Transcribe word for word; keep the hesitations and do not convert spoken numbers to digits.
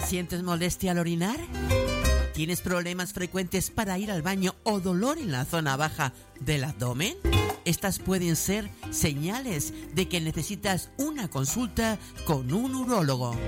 ¿Sientes molestia al orinar? ¿Tienes problemas frecuentes para ir al baño o dolor en la zona baja del abdomen? Estas pueden ser señales de que necesitas una consulta con un urólogo.